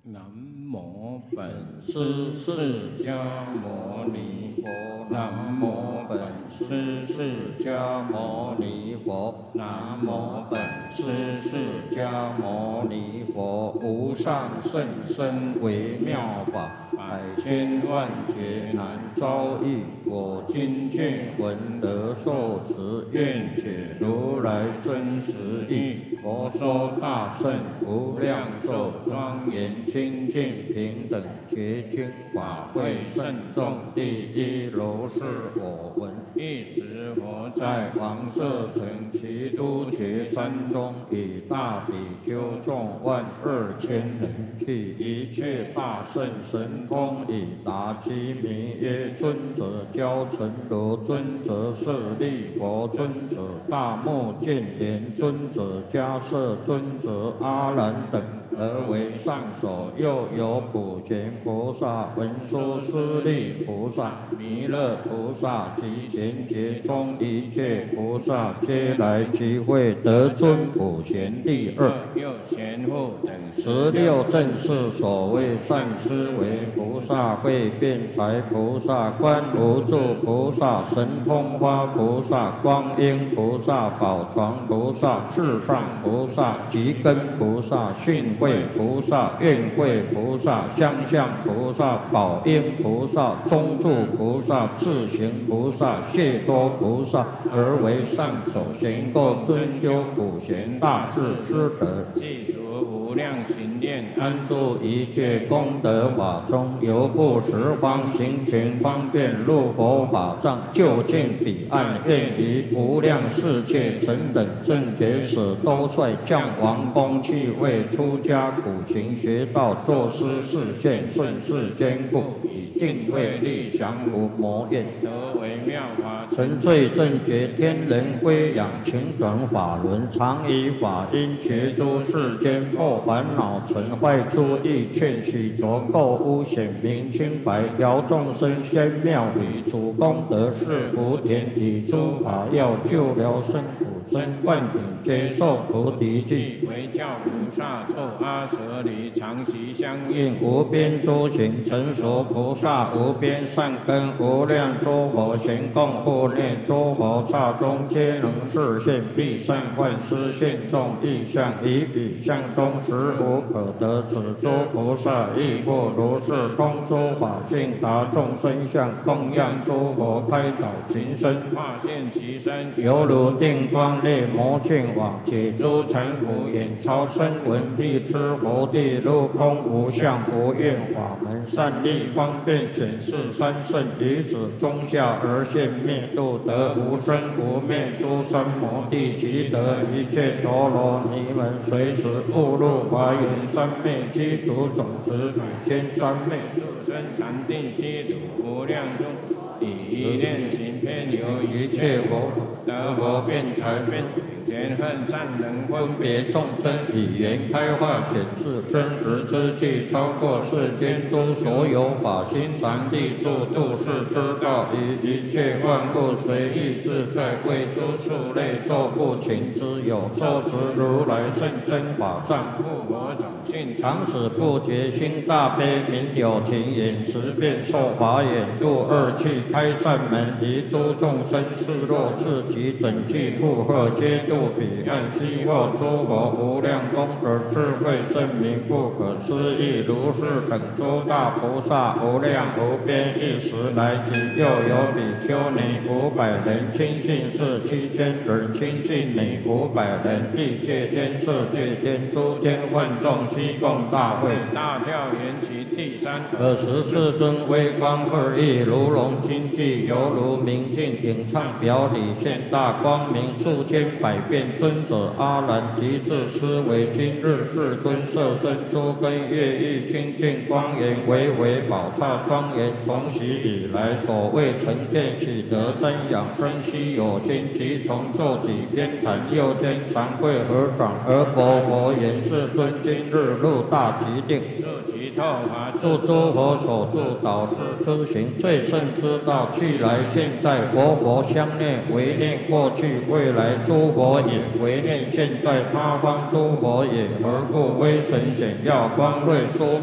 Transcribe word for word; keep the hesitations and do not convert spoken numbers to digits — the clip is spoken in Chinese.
南无本师释迦牟尼佛，南无本师释迦牟尼佛，南无本师释迦牟尼佛。无上甚深微妙法，百千万劫难遭遇。我今见闻得受持，愿解如来真实义。佛说大圣无量寿庄严清净平等觉经法会慎重第一如是我闻。一时佛在王舍城其都觉山中，以大比丘众万二千人，去一切大圣神通以达其名曰尊者交陈如尊者舍利佛尊者大目犍连尊者迦摄尊者阿难等，而为上首。又有普贤菩萨、文殊师利菩萨、弥勒菩萨及贤劫中一切菩萨，皆来集会，得尊普贤第二。又贤护等十六正是所谓善思维菩萨、会辩才菩萨、观无住菩萨、神通花菩萨、光阴菩萨、宝床菩萨、至上菩萨、吉根菩萨、训慧菩萨、愿慧菩萨、相向菩萨、宝应菩萨、中住菩萨、智行菩萨、谢多菩萨，而为上首，行够尊修普贤大士之德，记除无量行念，安住一切功德法中，由不十方行群方便入佛法藏，就近彼岸，愿于无量世界成等正觉使都率降王公去为出家苦行学道，作施示现，顺世坚固，以定慧力降伏魔怨，得为妙法，沉醉正觉天人归养，勤转法轮，常以法音觉诸世间破烦恼尘坏诸意，劝许浊垢污显明清白，调众生仙妙理，主功德是福田，以诸法要救疗生苦生，灌顶接受菩提记，为教菩萨作阿舍离，常习相应，无边诸行成熟菩萨，无边善根，无量诸佛行供护念，诸佛刹中皆能示现，必善幻施现众意象，以彼相中实无可得。此诸菩萨亦复如是，通诸法性，达众生相，供养诸佛，开导情身，化现其身，犹如定光烈魔镜网，解诸尘浮，眼超声闻，必知佛地入空无相无愿法门，善利方便显示三圣，以此中下而现灭度，得无生无灭诸三摩地，即得一切陀罗尼门，随时误入华严三昧，积足种子百千三昧，入生禅定悉土无量中，以一念行偏由一切佛得佛辩才辩前恨善人分别众生，以言开化显示真实之际，超过世间诸所有法，心常立住度世之道，以一切万物随意自在，为诸数类作不勤之有，受持如来圣真法藏，护我种性，常使不觉心大悲，明有情眼持变受法眼，度二气开善门，离诸众生示弱自己整具负荷，皆度彼岸，悉获诸佛无量功德智慧圣明，不可思议。如是等诸大菩萨，无量无边，一时来集。又有比丘尼五百人，亲信士七千人，亲信女五百人，欲界天、色界天、诸天万众，悉共大会。大教缘起第三。尔时世尊威光二翼，如龙精济，犹如明镜，影唱表里，现大光明，数千百变。尊者阿难即自思维，今日世尊摄身诸根乐意清净光严，唯唯宝刹庄严，从昔以来所谓成见喜得增养生息有心，即从作己偏袒，右肩长跪合掌，而薄佛言：世尊今日入大吉定，入其透法，助诸佛所助导师之行，最胜之道，去来现在，佛佛相念，唯念过去未来诸佛也，唯念现在他方诸佛也，何故威神显耀光瑞说